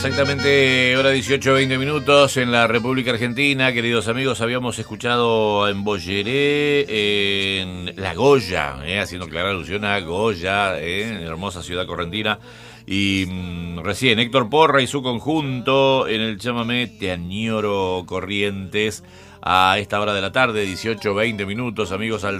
Exactamente, hora 18, 20 minutos en la República Argentina. Queridos amigos, habíamos escuchado en Bolleré, en La Goya, haciendo clara alusión a Goya, en la hermosa ciudad correntina. Y recién Héctor Porra y su conjunto en el chamamé Te añoro Corrientes. A esta hora de la tarde, 18, 20 minutos, amigos, al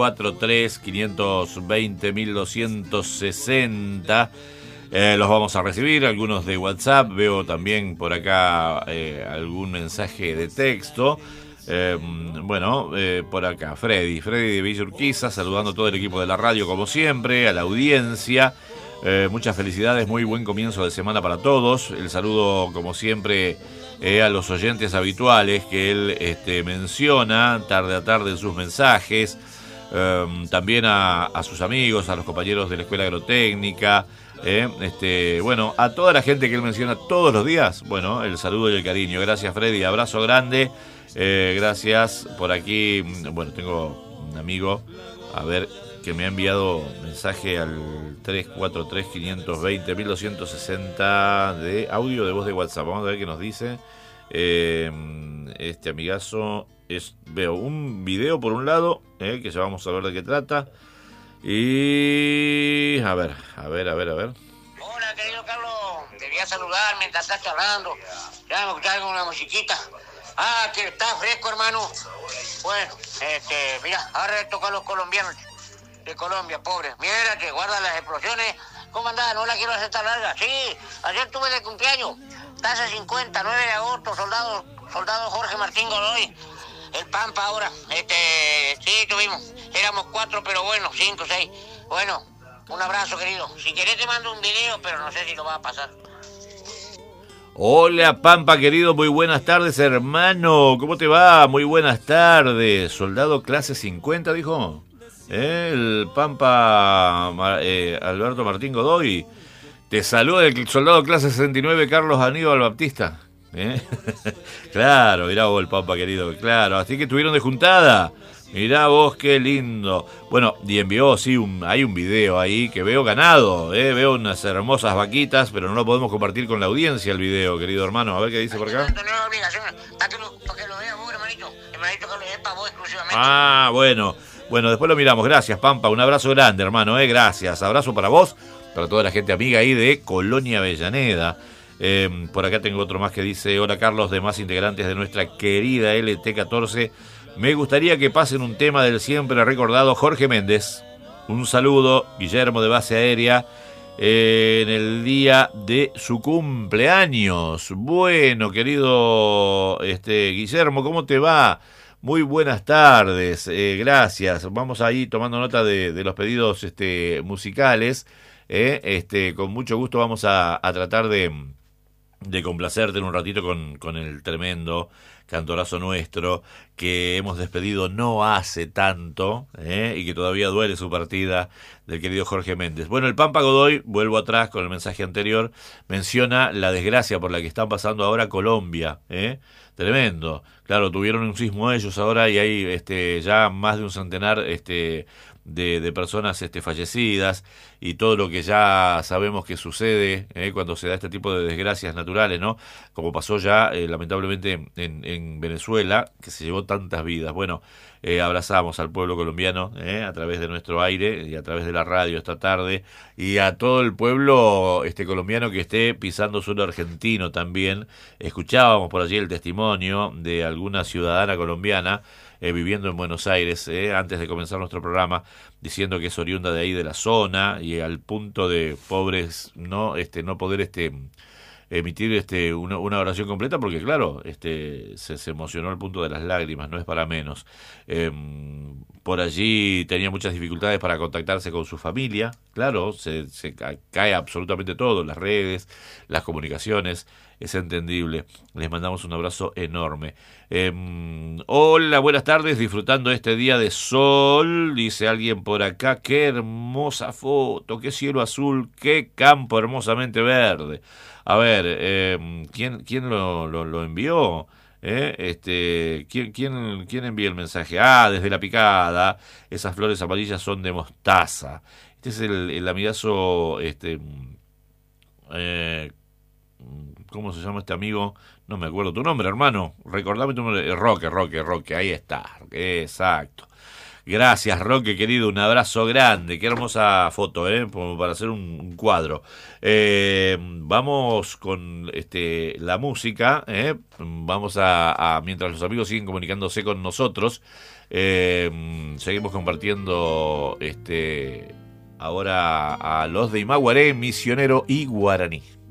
343-520-1260. Los vamos a recibir, algunos de WhatsApp, veo también por acá algún mensaje de texto. Por acá Freddy de Villa Urquiza, saludando a todo el equipo de la radio como siempre, a la audiencia. Muchas felicidades, muy buen comienzo de semana para todos. El saludo como siempre a los oyentes habituales que él menciona tarde a tarde en sus mensajes. También a sus amigos, a los compañeros de la Escuela Agrotécnica. A toda la gente que él menciona todos los días, el saludo y el cariño. Gracias, Freddy, abrazo grande. Gracias. Por aquí, tengo un amigo, que me ha enviado mensaje al 343-520-1260 de audio de voz de WhatsApp. Vamos a ver qué nos dice. Este amigazo veo un video por un lado, que ya vamos a ver de qué trata. Y a ver. Hola, querido Carlos, te quería saludar mientras estás charlando. Ya me escuchás con una musiquita. Ah, que está fresco, hermano. Bueno, mira, ahora toca a los colombianos de Colombia, pobres. Mira, que guardan las explosiones. ¿Cómo andás? No la quiero hacer tan larga. Sí, ayer tuve de cumpleaños. Tasa 50, 9 de agosto, soldado Jorge Martín Godoy. El Pampa ahora, sí, tuvimos, éramos 4, pero 5, 6. Bueno, un abrazo, querido. Si querés te mando un video, pero no sé si lo va a pasar. Hola, Pampa, querido, muy buenas tardes, hermano. ¿Cómo te va? Muy buenas tardes. Soldado clase 50, dijo. El Pampa Alberto Martín Godoy. Te saluda el soldado clase 69, Carlos Aníbal Baptista. Claro, mirá vos el Pampa querido, claro, así que tuvieron de juntada, mirá vos qué lindo. Bueno, y envió, sí, hay un video ahí que veo ganado, veo unas hermosas vaquitas, pero no lo podemos compartir con la audiencia el video, querido hermano, a ver qué dice por acá. No es obligación, para que lo veas vos, hermanito que lo es para vos exclusivamente. Ah, bueno, después lo miramos, gracias Pampa, un abrazo grande hermano, gracias, abrazo para vos, para toda la gente amiga ahí de Colonia Avellaneda. Por acá tengo otro más que dice: hola Carlos, demás integrantes de nuestra querida LT14, me gustaría que pasen un tema del siempre recordado Jorge Méndez. Un saludo, Guillermo de Base Aérea, en el día de su cumpleaños. Bueno, querido Guillermo, ¿cómo te va? Muy buenas tardes, gracias. Vamos ahí tomando nota de los pedidos musicales. Con mucho gusto vamos a tratar de complacerte en un ratito con el tremendo cantorazo nuestro que hemos despedido no hace tanto, y que todavía duele su partida, del querido Jorge Méndez. Bueno, el Pampa Godoy, vuelvo atrás con el mensaje anterior, menciona la desgracia por la que están pasando ahora Colombia, tremendo. Claro, tuvieron un sismo ellos ahora y hay ya más de un centenar de personas fallecidas, y todo lo que ya sabemos que sucede cuando se da este tipo de desgracias naturales, ¿no? Como pasó ya lamentablemente en Venezuela, que se llevó tantas vidas. Bueno, abrazamos al pueblo colombiano a través de nuestro aire y a través de la radio esta tarde, y a todo el pueblo colombiano que esté pisando suelo argentino también. Escuchábamos por allí el testimonio de alguna ciudadana colombiana viviendo en Buenos Aires, antes de comenzar nuestro programa, diciendo que es oriunda de ahí de la zona, y al punto de pobres no poder emitir una oración completa, porque claro, se emocionó al punto de las lágrimas, no es para menos. Por allí tenía muchas dificultades para contactarse con su familia, claro, se cae absolutamente todo, las redes, las comunicaciones, es entendible. Les mandamos un abrazo enorme. Hola, buenas tardes, disfrutando este día de sol, dice alguien por acá. Qué hermosa foto, qué cielo azul, qué campo hermosamente verde. A ver, ¿quién lo envió? ¿Quién envía el mensaje? Ah, desde La Picada, esas flores amarillas son de mostaza. Este es el amigazo, ¿cómo se llama este amigo? No me acuerdo tu nombre, hermano. Recordame tu nombre. Roque, ahí está. Exacto. Gracias, Roque, querido, un abrazo grande. Qué hermosa foto, como para hacer un cuadro. Vamos con la música, vamos a mientras los amigos siguen comunicándose con nosotros, seguimos compartiendo ahora a los de Imaguaré, Misionero y Guaraní.